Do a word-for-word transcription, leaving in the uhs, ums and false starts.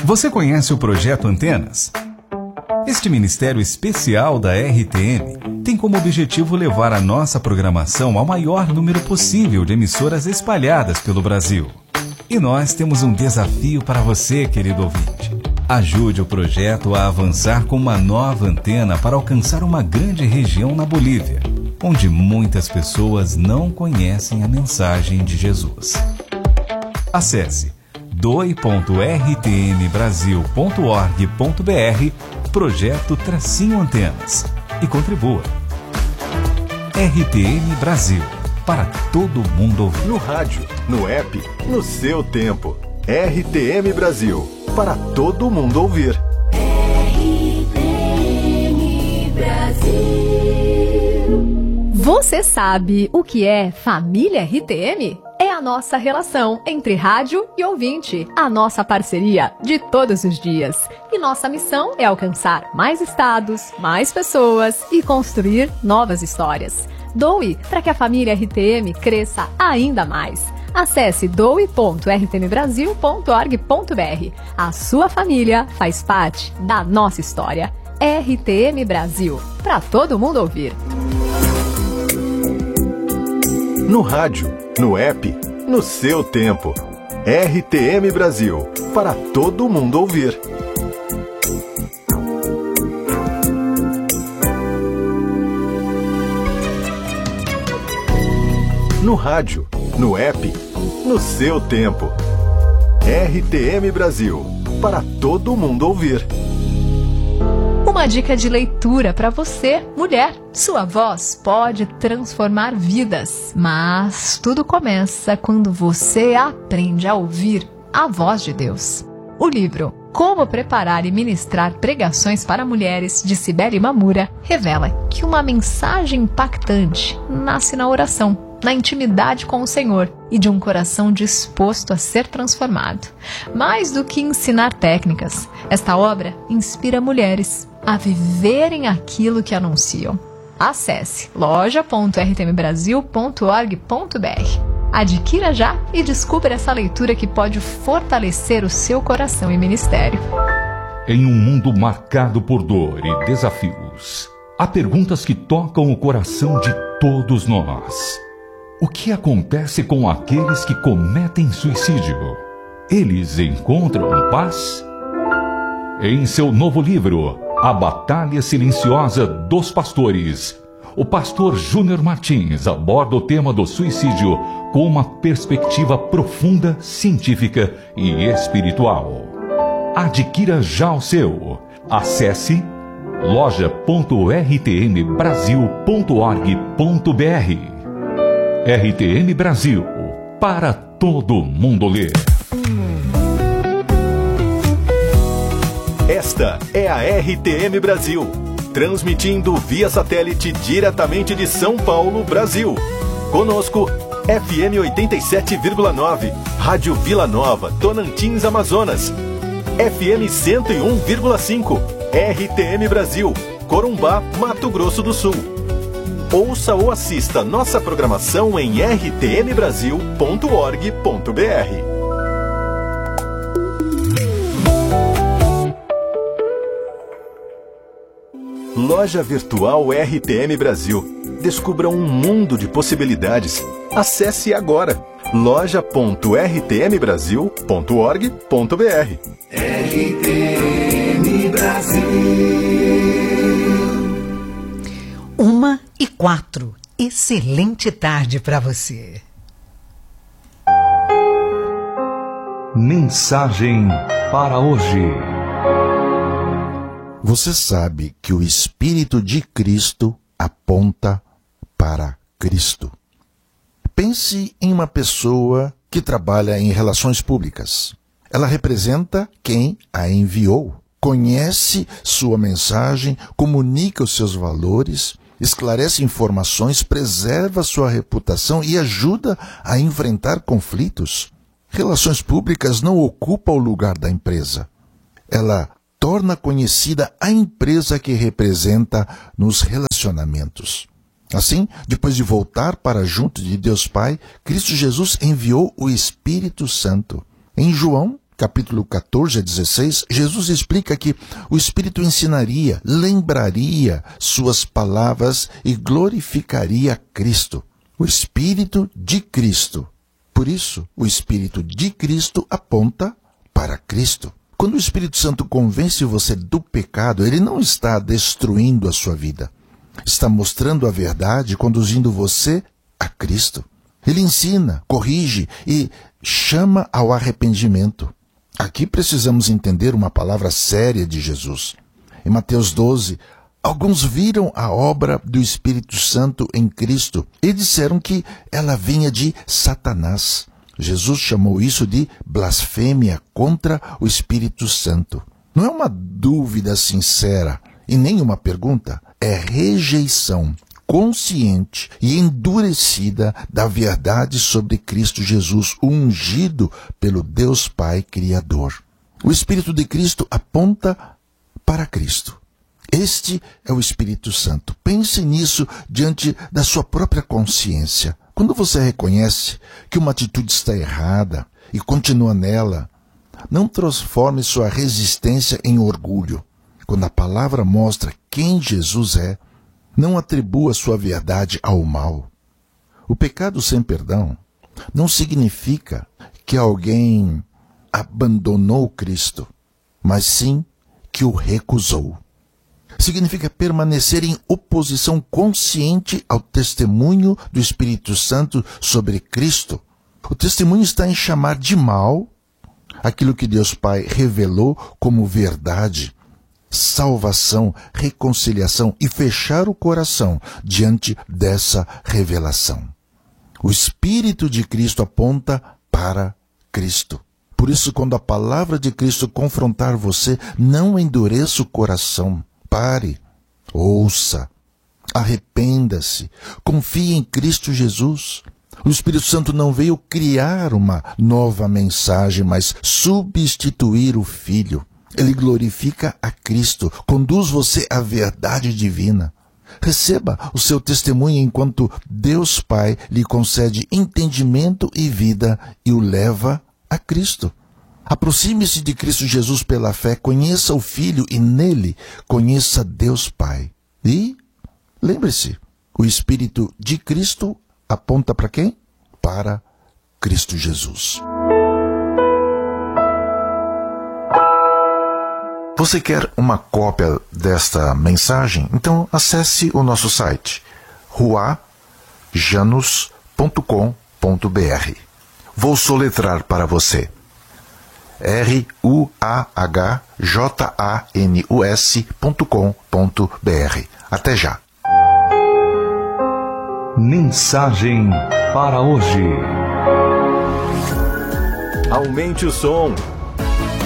Você conhece o Projeto Antenas? Este ministério especial da R T M tem como objetivo levar a nossa programação ao maior número possível de emissoras espalhadas pelo Brasil. E nós temos um desafio para você, querido ouvinte. Ajude o projeto a avançar com uma nova antena para alcançar uma grande região na Bolívia, onde muitas pessoas não conhecem a mensagem de Jesus. Acesse doe ponto r t m brasil ponto org ponto b r Projeto Tracinho Antenas e contribua. R T M Brasil, para todo mundo ouvir. No rádio, no app, no seu tempo. R T M Brasil, para todo mundo ouvir. R T M Brasil. Você sabe o que é família R T M? É a nossa relação entre rádio e ouvinte, a nossa parceria de todos os dias. E nossa missão é alcançar mais estados, mais pessoas e construir novas histórias. Doe para que a família R T M cresça ainda mais. Acesse doe ponto r t m brasil ponto org ponto b r. A sua família faz parte da nossa história. R T M Brasil, para todo mundo ouvir. No rádio, no app, no seu tempo. R T M Brasil, para todo mundo ouvir. No rádio, no app, no seu tempo. R T M Brasil, para todo mundo ouvir. Uma dica de leitura para você, mulher. Sua voz pode transformar vidas, mas tudo começa quando você aprende a ouvir a voz de Deus. O livro Como Preparar e Ministrar Pregações para Mulheres, de Cibele Mamura, revela que uma mensagem impactante nasce na oração, na intimidade com o Senhor e de um coração disposto a ser transformado. Mais do que ensinar técnicas, esta obra inspira mulheres a viverem aquilo que anunciam. Acesse loja ponto r t m brasil ponto org ponto b r. Adquira já e descubra essa leitura que pode fortalecer o seu coração e ministério. Em um mundo marcado por dor e desafios, há perguntas que tocam o coração de todos nós. O que acontece com aqueles que cometem suicídio? Eles encontram paz? Em seu novo livro, A Batalha Silenciosa dos Pastores, o pastor Júnior Martins aborda o tema do suicídio com uma perspectiva profunda, científica e espiritual. Adquira já o seu. Acesse loja ponto r t m brasil ponto org ponto b r. R T M Brasil, para todo mundo ler. Esta é a R T M Brasil, transmitindo via satélite diretamente de São Paulo, Brasil. Conosco, F M oitenta e sete vírgula nove, Rádio Vila Nova, Tocantins, Amazonas. F M cento e um vírgula cinco, R T M Brasil, Corumbá, Mato Grosso do Sul. Ouça ou assista nossa programação em r t m brasil ponto org ponto b r. Loja Virtual R T M Brasil. Descubra um mundo de possibilidades. Acesse agora loja ponto r t m brasil ponto org ponto b r. R T M Brasil. Uma e quatro. Excelente tarde para você. Mensagem para hoje. Você sabe que o Espírito de Cristo aponta para Cristo. Pense em uma pessoa que trabalha em relações públicas. Ela representa quem a enviou, conhece sua mensagem, comunica os seus valores, esclarece informações, preserva sua reputação e ajuda a enfrentar conflitos. Relações públicas não ocupam o lugar da empresa. Ela torna conhecida a empresa que representa nos relacionamentos. Assim, depois de voltar para junto de Deus Pai, Cristo Jesus enviou o Espírito Santo. Em João capítulo catorze a dezesseis, Jesus explica que o Espírito ensinaria, lembraria suas palavras e glorificaria Cristo. O Espírito de Cristo. Por isso, o Espírito de Cristo aponta para Cristo. Quando o Espírito Santo convence você do pecado, ele não está destruindo a sua vida. Está mostrando a verdade, conduzindo você a Cristo. Ele ensina, corrige e chama ao arrependimento. Aqui precisamos entender uma palavra séria de Jesus. Em Mateus doze, alguns viram a obra do Espírito Santo em Cristo e disseram que ela vinha de Satanás. Jesus chamou isso de blasfêmia contra o Espírito Santo. Não é uma dúvida sincera e nem uma pergunta, é rejeição consciente e endurecida da verdade sobre Cristo Jesus, ungido pelo Deus Pai Criador. O Espírito de Cristo aponta para Cristo. Este é o Espírito Santo. Pense nisso diante da sua própria consciência. Quando você reconhece que uma atitude está errada e continua nela, não transforme sua resistência em orgulho. Quando a palavra mostra quem Jesus é, não atribua sua verdade ao mal. O pecado sem perdão não significa que alguém abandonou Cristo, mas sim que o recusou. Significa permanecer em oposição consciente ao testemunho do Espírito Santo sobre Cristo. O testemunho está em chamar de mal aquilo que Deus Pai revelou como verdade, salvação, reconciliação e fechar o coração diante dessa revelação. O Espírito de Cristo aponta para Cristo. Por isso, quando a palavra de Cristo confrontar você, não endureça o coração. Pare, ouça, arrependa-se, confie em Cristo Jesus. O Espírito Santo não veio criar uma nova mensagem, mas substituir o Filho. Ele glorifica a Cristo, conduz você à verdade divina. Receba o seu testemunho enquanto Deus Pai lhe concede entendimento e vida e o leva a Cristo. Aproxime-se de Cristo Jesus pela fé, conheça o Filho e nele conheça Deus Pai. E, lembre-se, o Espírito de Cristo aponta para quem? Para Cristo Jesus. Você quer uma cópia desta mensagem? Então acesse o nosso site rua janus ponto com ponto b r. Vou soletrar para você. R U A H J A N U S ponto com ponto b r. Até já. Mensagem para hoje. Aumente o som.